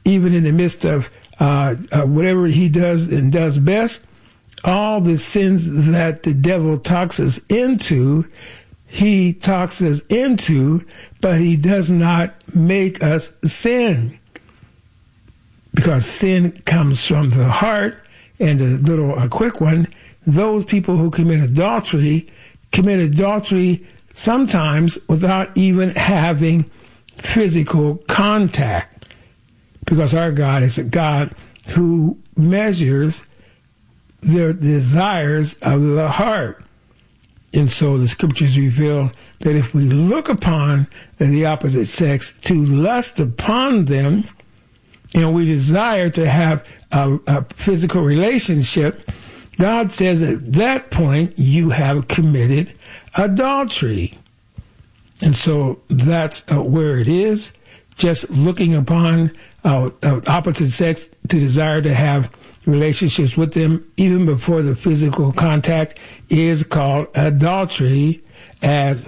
even in the midst of whatever he does and does best, all the sins that the devil talks us into, he talks us into, but he does not make us sin. Because sin comes from the heart. And a quick one, those people who commit adultery sometimes without even having physical contact. Because our God is a God who measures the desires of the heart. And so the scriptures reveal that if we look upon the opposite sex to lust upon them, and we desire to have a physical relationship, God says at that point you have committed adultery. And so that's where it is. Just looking upon opposite sex to desire to have relationships with them even before the physical contact is called adultery, as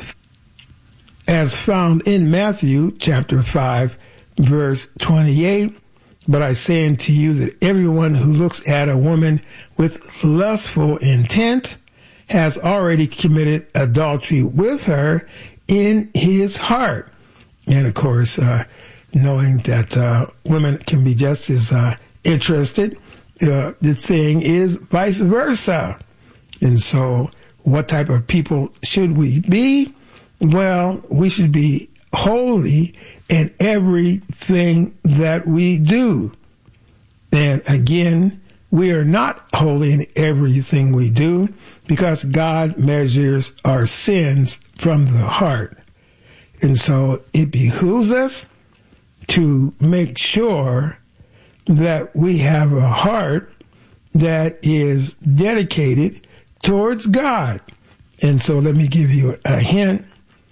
found in Matthew chapter 5, verse 28. But I say unto you that everyone who looks at a woman with lustful intent has already committed adultery with her in his heart. And of course, knowing that women can be just as interested, the saying is vice versa. And so what type of people should we be? Well, we should be holy in everything that we do. And again, we are not holy in everything we do because God measures our sins from the heart. And so it behooves us to make sure that we have a heart that is dedicated towards God. And so let me give you a hint.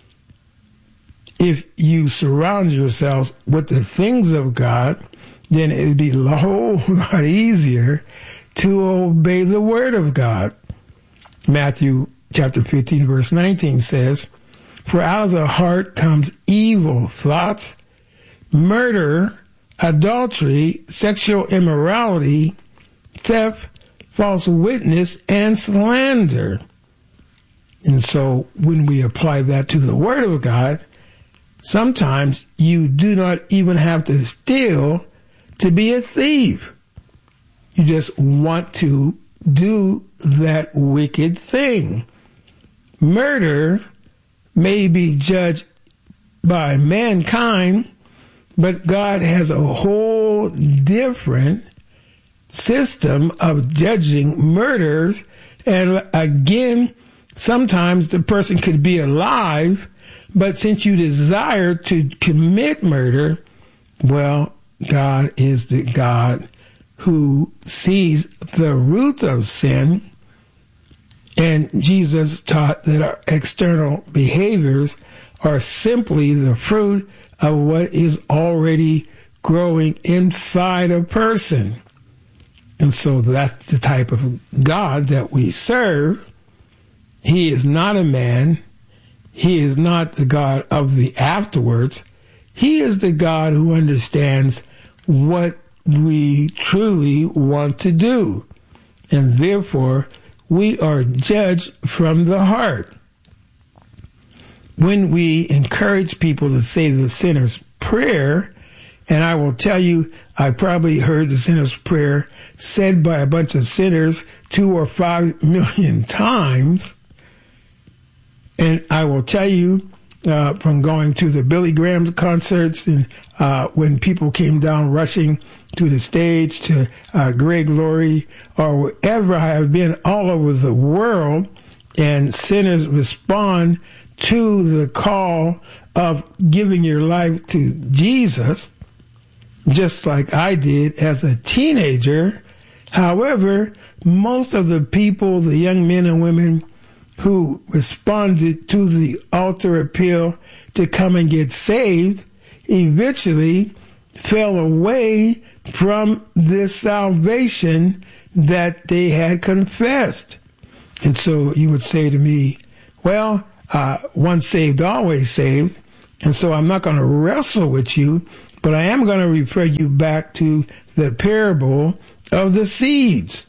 If you surround yourselves with the things of God, then it'd be a whole lot easier to obey the word of God. Matthew chapter 15, verse 19 says, "For out of the heart comes evil thoughts, murder, adultery, sexual immorality, theft, false witness, and slander." And so when we apply that to the word of God, sometimes you do not even have to steal to be a thief. You just want to do that wicked thing. Murder may be judged by mankind, but God has a whole different system of judging murders. And again, sometimes the person could be alive, but since you desire to commit murder, well, God is the God who sees the root of sin. And Jesus taught that our external behaviors are simply the fruit of what is already growing inside a person. And so that's the type of God that we serve. He is not a man. He is not the God of the afterwards. He is the God who understands what we truly want to do. And therefore, we are judged from the heart. When we encourage people to say the sinner's prayer, and I will tell you, I probably heard the sinner's prayer said by a bunch of sinners 2 or 5 million times. And I will tell you, from going to the Billy Graham concerts and when people came down rushing to the stage to Greg Laurie or wherever I have been all over the world, and sinners respond to the call of giving your life to Jesus, just like I did as a teenager. However, most of the people, the young men and women who responded to the altar appeal to come and get saved eventually fell away from this salvation that they had confessed. And so you would say to me, well, once saved, always saved. And so I'm not going to wrestle with you But I am going to refer you back to the parable of the seeds.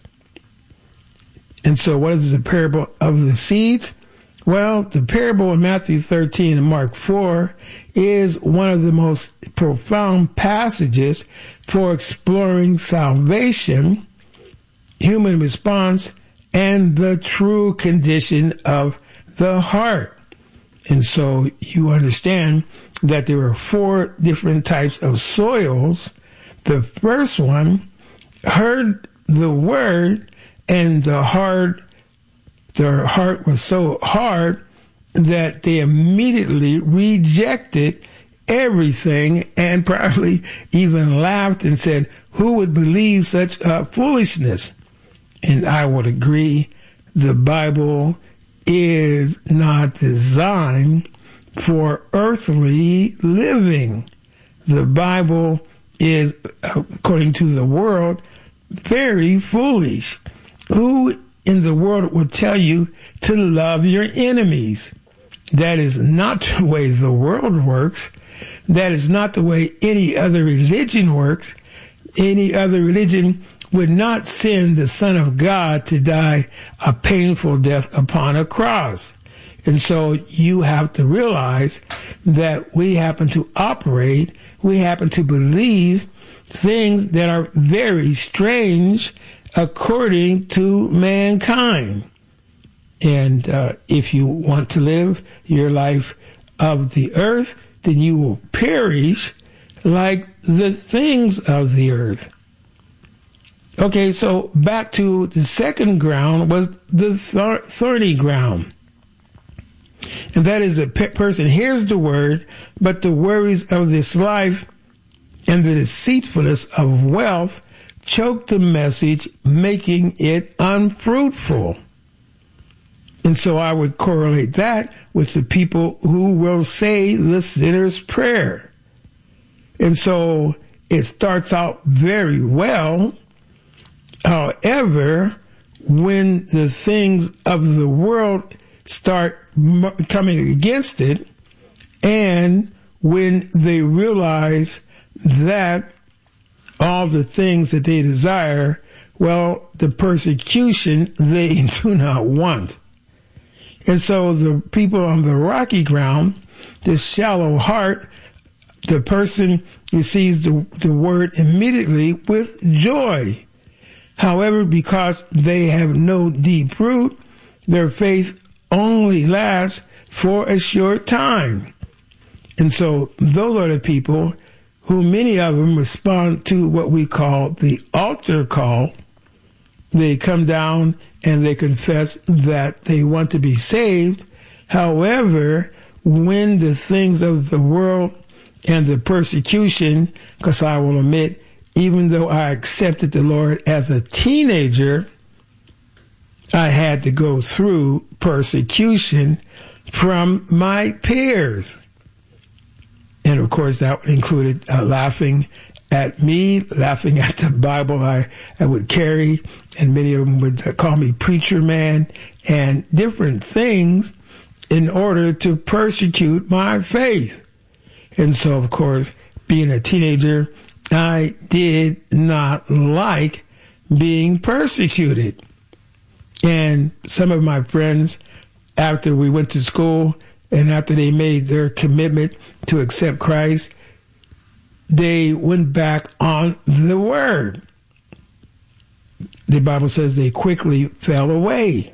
And so what is the parable of the seeds? Well, the parable in Matthew 13 and Mark 4 is one of the most profound passages for exploring salvation, human response, and the true condition of the heart. And so you understand that there are 4 different types of soils. The first one heard the word, and their heart was so hard that they immediately rejected everything and probably even laughed and said, "Who would believe such foolishness?" And I would agree, the Bible is not designed for earthly living. The Bible is, according to the world, very foolish. Who in the world would tell you to love your enemies? That is not the way the world works. That is not the way any other religion works. Any other religion would not send the Son of God to die a painful death upon a cross. And so you have to realize that we happen to operate, we happen to believe things that are very strange according to mankind. And if you want to live your life of the earth, then you will perish like the things of the earth. Okay, so back to the second ground was the thorny ground. And that is the person hears the word, but the worries of this life and the deceitfulness of wealth choke the message, making it unfruitful. And so I would correlate that with the people who will say the sinner's prayer. And so it starts out very well. However, when the things of the world start coming against it, and when they realize that all the things that they desire, well, the persecution they do not want. And so the people on the rocky ground, the shallow heart, the person receives the word immediately with joy. However, because they have no deep root, their faith only lasts for a short time. And so those are the people who many of them respond to what we call the altar call. They come down and they confess that they want to be saved. However, when the things of the world and the persecution, because I will admit, even though I accepted the Lord as a teenager, I had to go through persecution from my peers. And of course, that included laughing at me, laughing at the Bible I would carry, and many of them would call me preacher man and different things in order to persecute my faith. And so, of course, being a teenager, I did not like being persecuted. And some of my friends, after we went to school and after they made their commitment to accept Christ, they went back on the word. The Bible says they quickly fell away.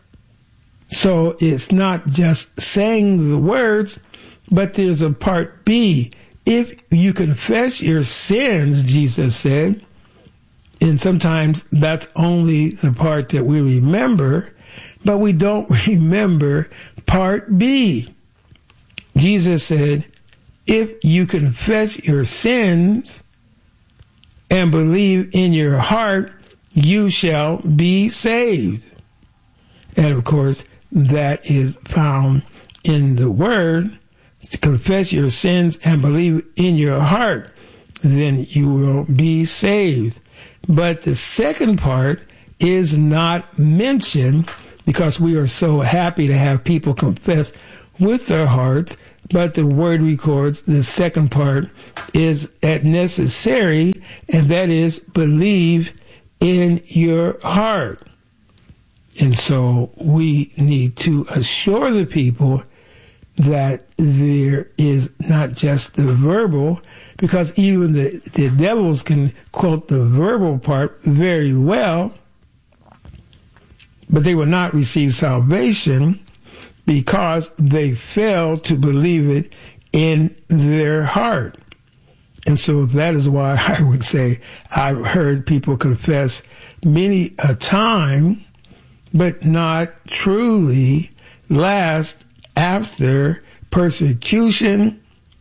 So it's not just saying the words, but there's a part B. If you confess your sins, Jesus said, and sometimes that's only the part that we remember, but we don't remember part B. Jesus said, if you confess your sins and believe in your heart, you shall be saved. And of course, that is found in the word. To confess your sins and believe in your heart, then you will be saved. But the second part is not mentioned because we are so happy to have people confess with their hearts but the word records the second part is necessary, and that is believe in your heart. And so we need to assure the people that there is not just the verbal, because even the devils can quote the verbal part very well, but they will not receive salvation because they fail to believe it in their heart. And so that is why I would say I've heard people confess many a time, but not truly last after persecution,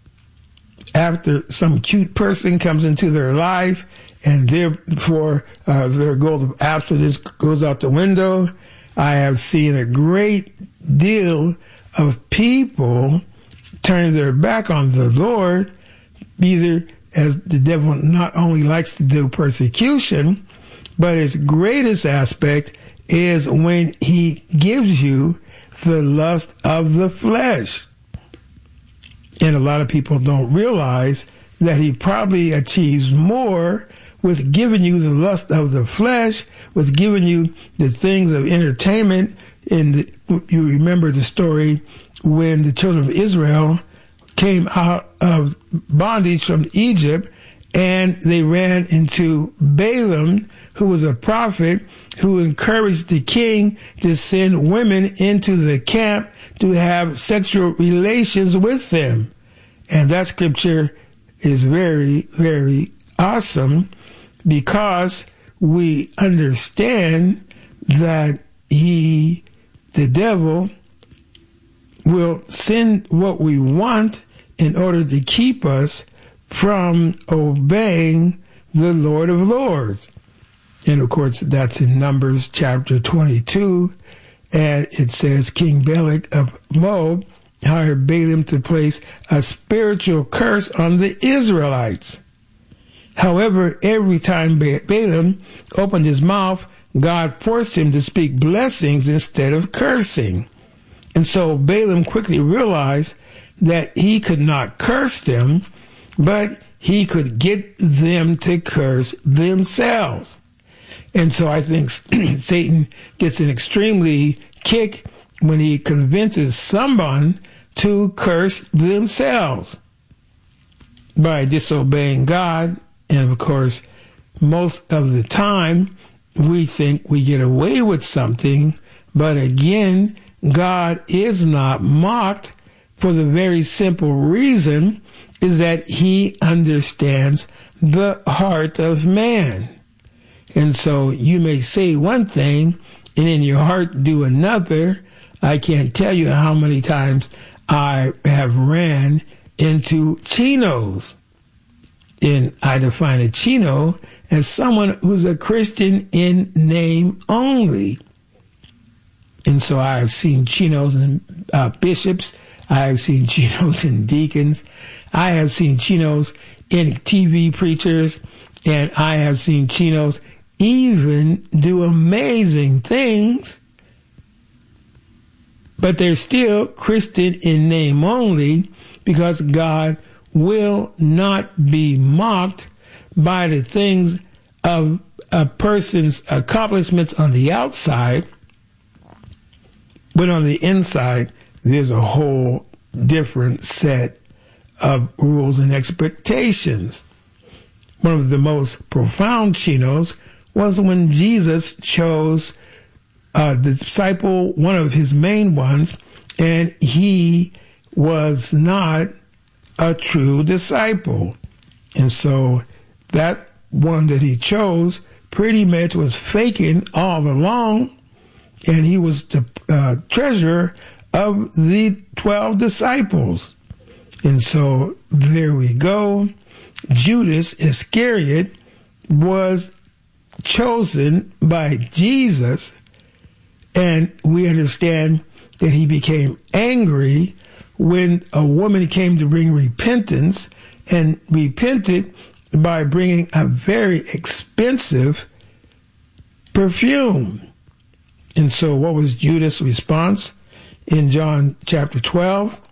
after some cute person comes into their life, and therefore their goal of abstinence goes out the window. I have seen a great deal of people turning their back on the Lord, either as the devil not only likes to do persecution, but his greatest aspect is when he gives you the lust of the flesh. And a lot of people don't realize that he probably achieves more with giving you the lust of the flesh, with giving you the things of entertainment. And you remember the story when the children of Israel came out of bondage from Egypt, and they ran into Balaam, who was a prophet, who encouraged the king to send women into the camp to have sexual relations with them. And that scripture is very, very awesome, because we understand that the devil, will send what we want in order to keep us from obeying the Lord of Lords. And of course, that's in Numbers chapter 22. And it says, King Balak of Moab hired Balaam to place a spiritual curse on the Israelites. However, every time Balaam opened his mouth, God forced him to speak blessings instead of cursing. And so Balaam quickly realized that he could not curse them, but he could get them to curse themselves. And so I think Satan gets an extremely kick when he convinces someone to curse themselves by disobeying God. And of course, most of the time, we think we get away with something, but again, God is not mocked, for the very simple reason is that he understands the heart of man. And so you may say one thing and in your heart do another. I can't tell you how many times I have ran into chinos. And I define a chino as someone who's a Christian in name only. And so I have seen chinos in bishops. I have seen chinos in deacons. I have seen chinos in TV preachers. And I have seen chinos even do amazing things. But they're still Christian in name only, because God will not be mocked by the things of a person's accomplishments on the outside, but on the inside, there's a whole different set of rules and expectations. One of the most profound chinos was when Jesus chose the disciple, one of his main ones, and he was not a true disciple. And so that one that he chose pretty much was faking all along, and he was the treasurer of the 12 disciples. And so there we go. Judas Iscariot was chosen by Jesus, and we understand that he became angry when a woman came to bring repentance, and repented by bringing a very expensive perfume. And so what was Judas' response? In John chapter 12,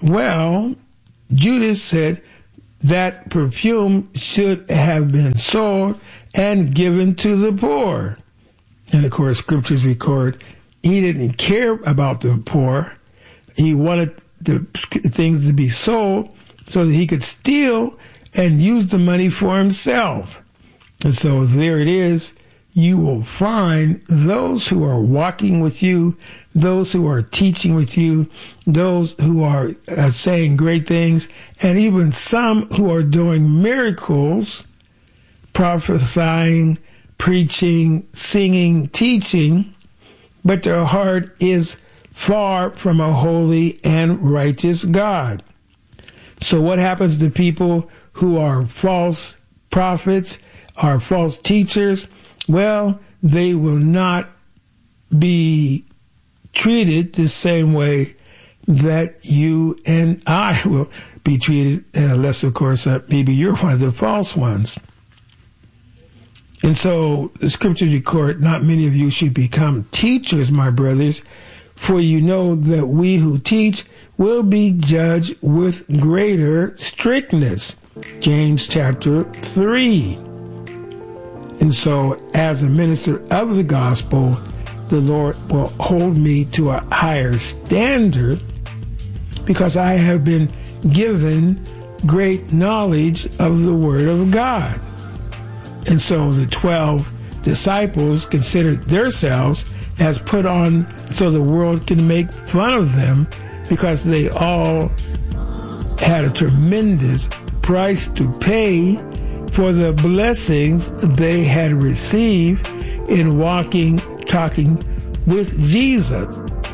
Well, Judas said that perfume should have been sold and given to the poor. And of course, scriptures record he didn't care about the poor. He wanted the things to be sold so that he could steal and use the money for himself. And so there it is. You will find those who are walking with you, those who are teaching with you, those who are saying great things, and even some who are doing miracles, prophesying, preaching, singing, teaching, but their heart is far from a holy and righteous God. So what happens to people who are false prophets, are false teachers? Well, they will not be treated the same way that you and I will be treated, unless, of course, maybe you're one of the false ones. And so the scriptures record, not many of you should become teachers, my brothers, for you know that we who teach will be judged with greater strictness. James chapter 3. And so as a minister of the gospel, the Lord will hold me to a higher standard because I have been given great knowledge of the Word of God. And so the 12 disciples considered themselves as put on so the world can make fun of them because they all had a tremendous price to pay for the blessings they had received in walking, talking with Jesus.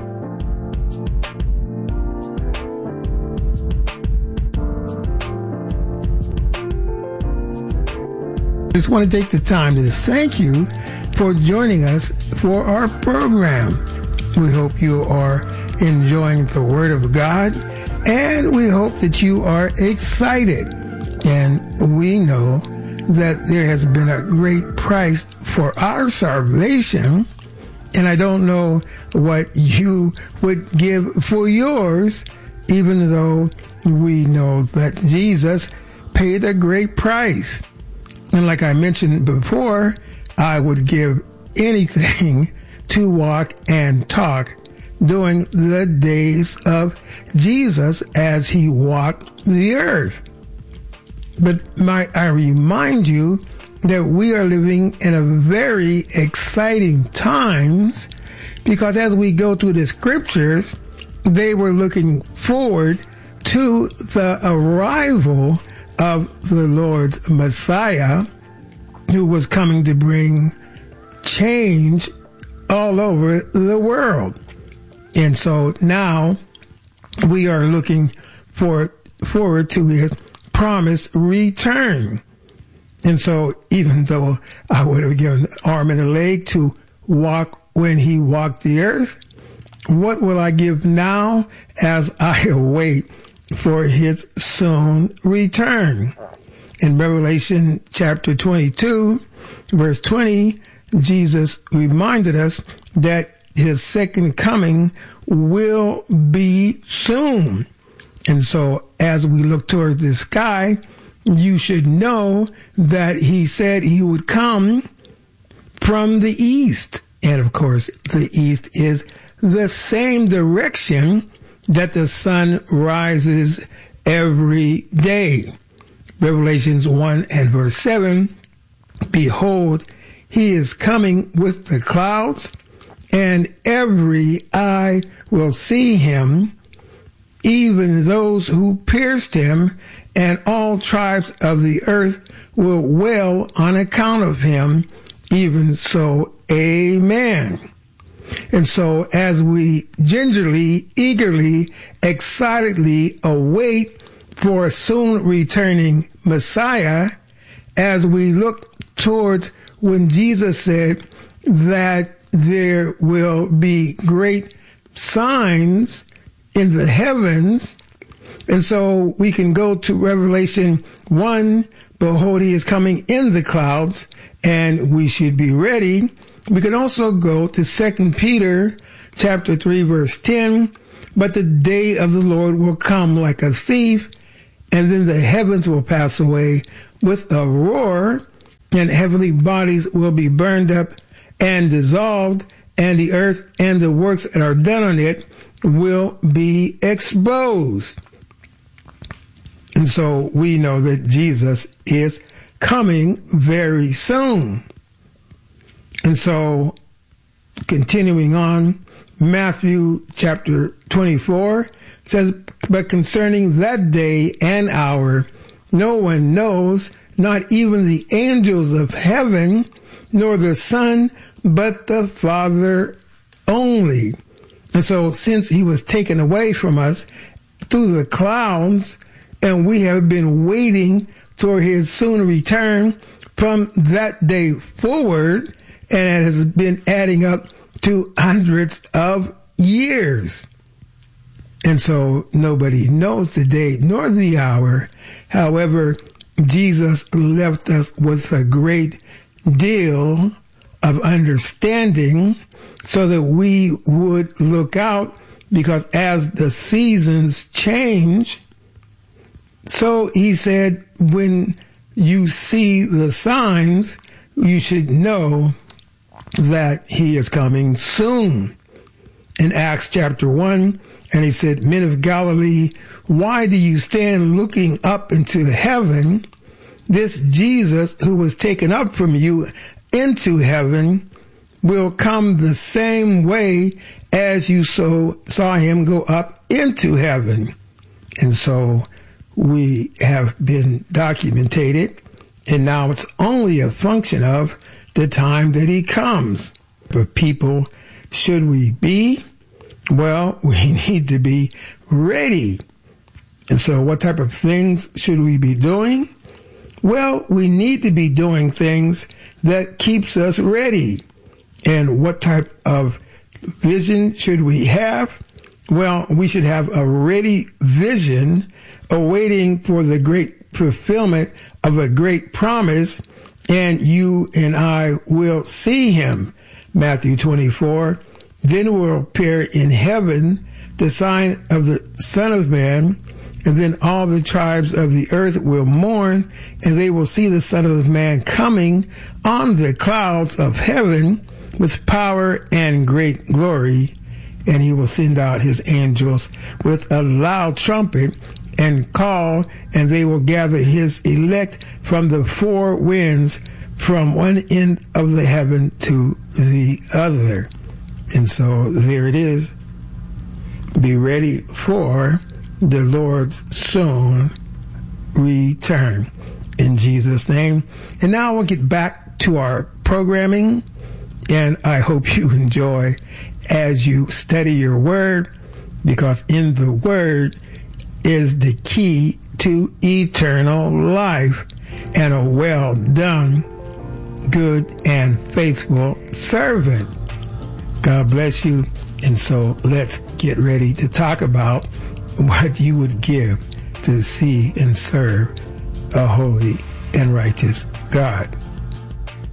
I just want to take the time to thank you for joining us for our program. We hope you are enjoying the Word of God, and we hope that you are excited. And we know that there has been a great price for our salvation, and I don't know what you would give for yours, even though we know that Jesus paid a great price. And like I mentioned before, I would give anything to walk and talk during the days of Jesus as he walked the earth. But I remind you that we are living in a very exciting times because as we go through the scriptures, they were looking forward to the arrival of the Lord's Messiah, who was coming to bring change all over the world. And so now we are looking forward to his promised return. And so even though I would have given an arm and a leg to walk when he walked the earth, what will I give now as I await for his soon return? In Revelation chapter 22, verse 20, Jesus reminded us that his second coming will be soon. And so as we look towards the sky, you should know that he said he would come from the east. And of course, the east is the same direction that the sun rises every day. Revelations 1 and verse 7, behold, he is coming with the clouds, and every eye will see him, even those who pierced him, and all tribes of the earth will wail on account of him. Even so, amen. And so as we gingerly, eagerly, excitedly await for a soon returning Messiah, as we look towards when Jesus said that there will be great signs in the heavens. And so we can go to Revelation 1, behold, he is coming in the clouds, and we should be ready. We can also go to 2 Peter chapter 3, verse 10, But the day of the Lord will come like a thief, and then the heavens will pass away with a roar, and heavenly bodies will be burned up and dissolved, and the earth and the works that are done on it will be exposed. And so we know that Jesus is coming very soon. And so, continuing on, Matthew chapter 24 says, but concerning that day and hour, no one knows, not even the angels of heaven, nor the Son, but the Father only. And so, since he was taken away from us through the clouds, and we have been waiting for his soon return from that day forward, and it has been adding up to hundreds of years. And so nobody knows the day nor the hour. However, Jesus left us with a great deal of understanding so that we would look out, because as the seasons change, so he said, when you see the signs, you should know that he is coming soon. In Acts chapter 1, and he said, men of Galilee, why do you stand looking up into heaven? This Jesus who was taken up from you into heaven will come the same way as you saw him go up into heaven. And so we have been documented, and now it's only a function of the time that he comes. But people, should we be? Well, we need to be ready. And so what type of things should we be doing? Well, we need to be doing things that keeps us ready. And what type of vision should we have? Well, we should have a ready vision, awaiting for the great fulfillment of a great promise, and you and I will see him. Matthew 24, then will appear in heaven the sign of the Son of Man, and then all the tribes of the earth will mourn, and they will see the Son of Man coming on the clouds of heaven with power and great glory. And he will send out his angels with a loud trumpet and call, and they will gather his elect from the four winds, from one end of the heaven to the other. And so there it is. Be ready for the Lord's soon return, in Jesus' name. And now we'll get back to our programming, and I hope you enjoy as you study your word, because in the word is the key to eternal life. And a well done, good and faithful servant. God bless you. And so let's get ready to talk about what you would give to see and serve a holy and righteous God.